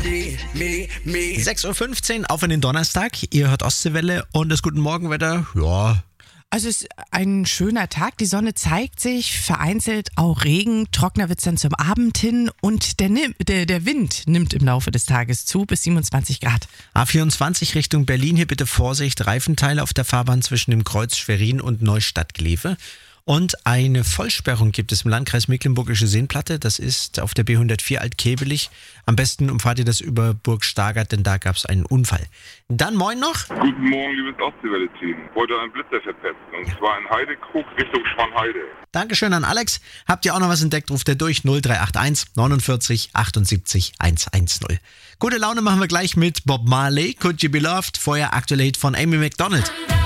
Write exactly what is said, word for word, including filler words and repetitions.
sechs Uhr fünfzehn auf in den Donnerstag. Ihr hört Ostseewelle und das Guten Morgenwetter, ja. Also es ist ein schöner Tag, die Sonne zeigt sich, vereinzelt auch Regen, trockener wird es dann zum Abend hin und der, der, der Wind nimmt im Laufe des Tages zu bis siebenundzwanzig Grad. A vierundzwanzig Richtung Berlin, hier bitte Vorsicht, Reifenteile auf der Fahrbahn zwischen dem Kreuz Schwerin und Neustadt-Glewe. Und eine Vollsperrung gibt es im Landkreis Mecklenburgische Seenplatte. Das ist auf der B hundertvier Altkebelig. Am besten umfahrt ihr das über Burg Stargard, denn da gab es einen Unfall. Dann moin noch. Guten Morgen, liebes Ostseewelle-Team. Wollte einen Blitzer verpetzen. Und ja. zwar in Heidekrug Richtung Schwanheide. Dankeschön an Alex. Habt ihr auch noch was entdeckt, ruft ihr durch null drei acht eins neunundvierzig achtundsiebzig hundertzehn. Gute Laune machen wir gleich mit Bob Marley, Could You Be Loved, vorher aktuell von Amy Macdonald.